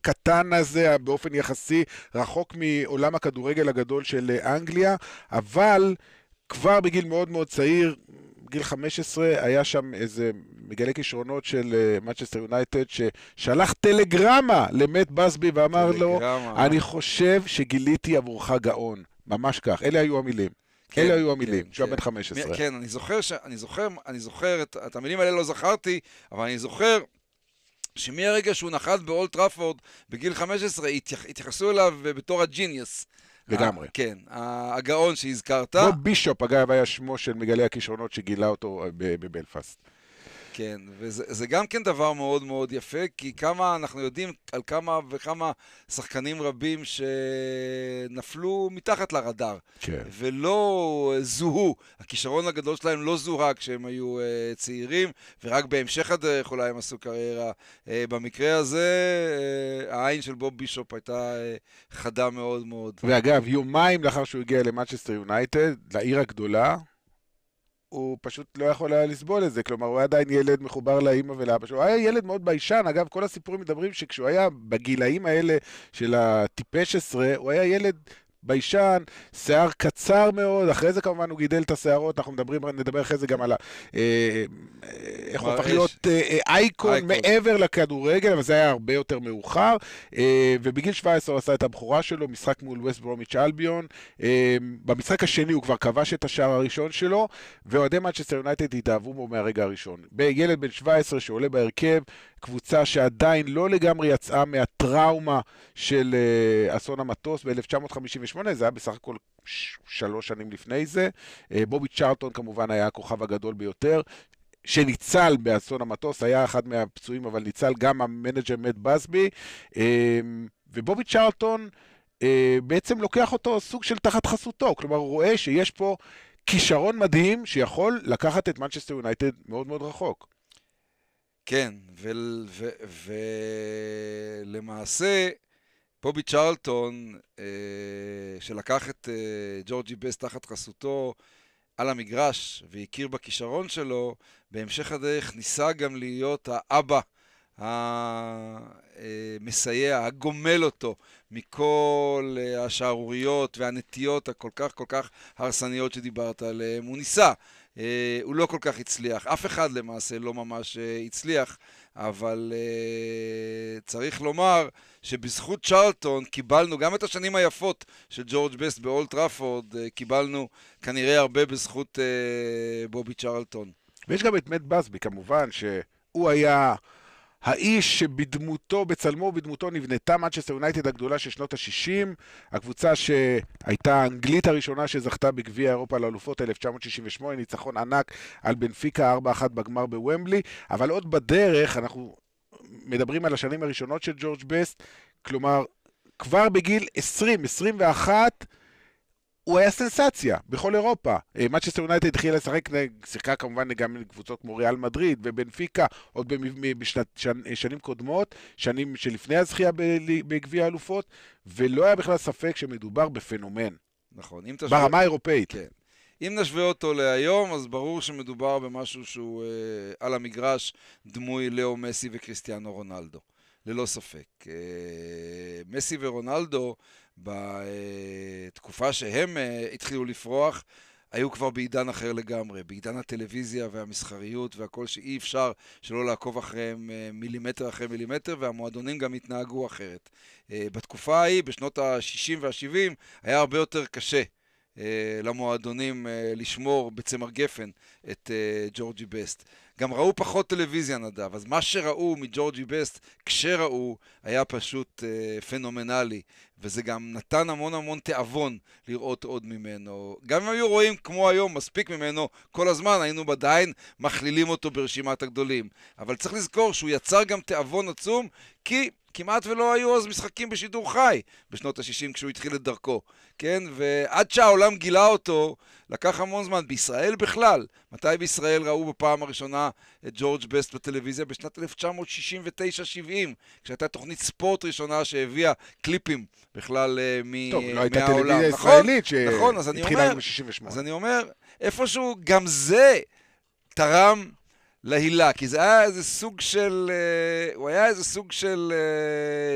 הקטן הזה, באופן יחסי, רחוק מעולם הכדורגל הגדול של אנגליה, אבל כבר בגיל מאוד מאוד צעיר, בגיל 15, היה שם איזה מגלה כישרונות של מנצ'סטר יונייטד, ששלח טלגרמה למט בסבי ואמר לו, אני חושב שגיליתי עבורך גאון. ממש כך, אלה היו המילים. אלה היו המילים, שהוא היה בן 15. כן, אני זוכר, את המילים האלה לא זכרתי, אבל אני זוכר שמהרגע שהוא נחת באולד טראפורד בגיל 15, התייחסו אליו בתור הג'יניוס. לגמרי. כן, הגאון שהזכרת. בוב בישופ, אגב, היה שמו של מגלי הכישרונות שגילה אותו בבלפאסט. כן, וזה גם כן דבר מאוד מאוד יפה, כי כמה אנחנו יודעים על כמה וכמה שחקנים רבים שנפלו מתחת לרדאר, כן. ולא זוהו, הכישרון הגדול שלהם לא זוהה כשהם היו צעירים, ורק בהמשך הדרך אולי הם עשו קריירה. במקרה הזה, העין של בוב בישופ הייתה חדה מאוד מאוד. ואגב, יומיים לאחר שהוא הגיע למנצ'סטר יונייטד, לעיר הגדולה, הוא פשוט לא יכול היה לסבול את זה, כלומר הוא היה עדיין ילד מחובר לאמא ולאבא שלו, הוא היה ילד מאוד ביישן, אגב כל הסיפורים מדברים שכשהוא היה בגילאים האלה של הטיפש עשרה, הוא היה ילד ביישן, שיער קצר מאוד, אחרי זה כמובן הוא גידל את השערות, אנחנו נדבר אחרי זה גם על איך הוא הפך להיות אייקון מעבר לכדורגל, אבל זה היה הרבה יותר מאוחר, ובגיל 17 הוא עשה את הבכורה שלו, משחק מול ווסט ברומיץ' אלביון, במשחק השני הוא כבר כבש את השער הראשון שלו, ואוהדי מנצ'סטר יונייטד התאהבו בו מהרגע הראשון. בילד בן 17 שעולה בהרכב, קבוצה שעדיין לא לגמרי יצאה מהטראומה של אסון המטוס ב-1958, זה היה בסך הכל 3 שנים לפני זה. בובי צ'רלטון כמובן היה הכוכב הגדול ביותר, שניצל באסון המטוס, היה אחד מהפצועים, אבל ניצל גם המנג'ר מט בסבי, ובובי צ'רלטון בעצם לוקח אותו סוג של תחת חסותו, כלומר הוא רואה שיש פה כישרון מדהים שיכול לקחת את מנצ'סטר יונייטד מאוד מאוד רחוק. כן, ולמעשה, בובי צ'רלטון, שלקח את ג'ורג'י בסט תחת חסותו על המגרש והכיר בכישרון שלו, בהמשך הדרך ניסה גם להיות האבא המסייע, הגומל אותו מכל השערוריות והנטיות הכל כך הרסניות שדיברת עליהן. הוא ניסה. הוא לא כל כך הצליח, אף אחד למעשה לא ממש הצליח, אבל צריך לומר שבזכות צ'רלטון קיבלנו גם את השנים היפות של ג'ורג' בסט באולד טראפורד, קיבלנו כנראה הרבה בזכות בובי צ'רלטון. ויש גם את מט בסבי כמובן, שהוא היה האיש שבדמותו, בצלמו ובדמותו נבנתה מנצ'סטר יונייטד הגדולה של שנות ה-60, הקבוצה שהייתה האנגלית הראשונה שזכתה בגביע אירופה לאלופות 1968, ניצחון ענק על בנפיקה 4-1 בגמר בוומבלי, אבל עוד בדרך אנחנו מדברים על השנים הראשונות של ג'ורג' בסט, כלומר כבר בגיל 20-21 הוא היה סנסציה בכל אירופה. מנצ'סטר יונייטד התחילה לשחק, שיחקה כמובן גם קבוצות כמו ריאל מדריד ובנפיקה, עוד בשנים קודמות, שנים שלפני הזכייה בגביע האלופות, ולא היה בכלל ספק שמדובר בפנומן. נכון. ברמה האירופאית. כן. אם נשווה אותו להיום, אז ברור שמדובר במשהו שהוא על המגרש דמוי לאו מסי וקריסטיאנו רונלדו. ללא ספק. מסי ורונלדו, בתקופה שהם התחילו לפרוח, היו כבר בעידן אחר לגמרי, בעידן הטלוויזיה והמסחריות והכל שאי אפשר שלא לעקוב אחריהם מילימטר אחרי מילימטר, והמועדונים גם התנהגו אחרת. בתקופה ההיא, בשנות ה-60 וה-70, היה הרבה יותר קשה למועדונים לשמור בצמר גפן את ג'ורג'י בסט. גם ראו פחות טלוויזיה נדב, אז מה שראו מג'ורג'י בסט, כשראו, היה פשוט פנומנלי, וזה גם נתן המון תאבון לראות עוד ממנו. גם אם היו רואים כמו היום מספיק ממנו, כל הזמן היינו עדיין מכלילים אותו ברשימת הגדולים. אבל צריך לזכור שהוא יצר גם תאבון עצום, כי כמעט ולא היו אז משחקים בשידור חי בשנות ה-60 כשהוא התחיל את דרכו, כן? ועד שהעולם גילה אותו, לקח המון זמן. בישראל בכלל, מתי בישראל ראו בפעם הראשונה את ג'ורג' בסט בטלוויזיה? בשנת 1969-70, כשהייתה תוכנית ספורט ראשונה שהביאה קליפים בכלל מהעולם. טוב, לא הייתה טלוויזיה ישראלית שהתחילה עם 68. אז אני אומר, איפשהו גם זה תרם להילה, כי זה היה איזה סוג של, הוא היה איזה סוג של